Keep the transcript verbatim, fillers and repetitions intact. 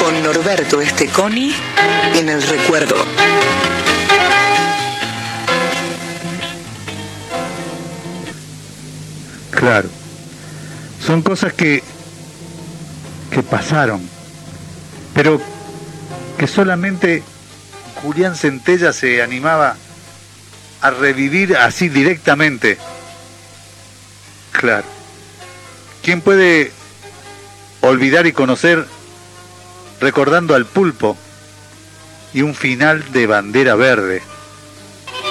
con Norberto Esteconi en el recuerdo. Claro, son cosas que, que pasaron, pero que solamente Julián Centella se animaba a revivir así directamente. Claro, ¿quién puede olvidar y conocer recordando al Pulpo y un final de Bandera Verde?